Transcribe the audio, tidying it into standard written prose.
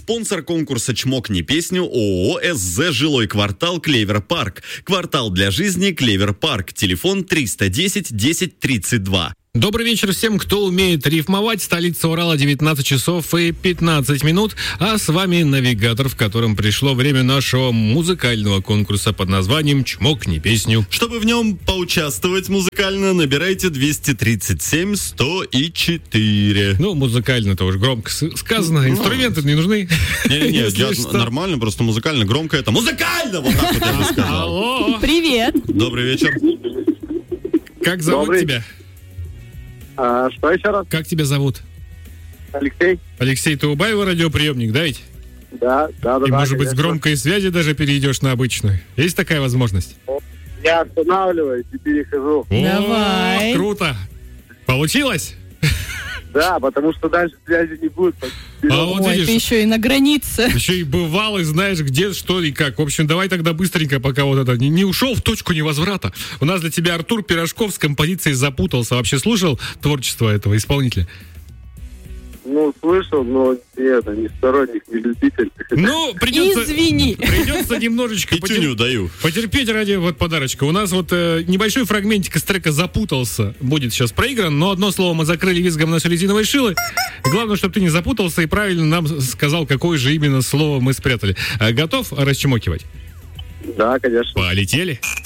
Спонсор конкурса «Чмокни песню» ООО «СЗ Жилой квартал Клевер Парк». Квартал для жизни Клевер Парк. Телефон 310 10 32. Добрый вечер всем, кто умеет рифмовать. Столица Урала, 19 часов и 15 минут. А с вами навигатор, в котором пришло время нашего музыкального конкурса под названием «Чмокни песню». Чтобы в нем поучаствовать музыкально, набирайте 237 104. Ну, музыкально-то уж громко сказано. Инструменты не нужны. Не, нормально, просто музыкально громко это. Музыкально! Вот так вот я бы сказал. Алло! Привет. Добрый вечер. Как зовут тебя? Что еще раз? Как тебя зовут? Алексей? Алексей, ты у Баева радиоприемник, да ведь? Да. И, может быть, с конечно. громкой связи даже перейдешь на обычную. Есть такая возможность? Я останавливаюсь и перехожу. Давай. О, круто! Получилось? Да, потому что дальше связи не будет. А вот Ой, видишь, ты еще и на границе. еще и бывал, и знаешь, где, что и как. В общем, давай тогда быстренько, пока вот это не ушел в точку невозврата. У нас для тебя Артур Пирожков с композицией «Запутался». Вообще слушал творчество этого исполнителя? Ну, слышал, но нет, не сторонник, не любитель. Ну, придется немножечко Пятюню даю. потерпеть ради вот подарочка. У нас вот небольшой фрагментик из трека «Запутался» будет сейчас проигран, но одно слово мы закрыли визгом нашей резиновой шилы. Главное, чтобы ты не запутался и правильно нам сказал, какое же именно слово мы спрятали. Готов расчмокивать? Да, конечно. Полетели.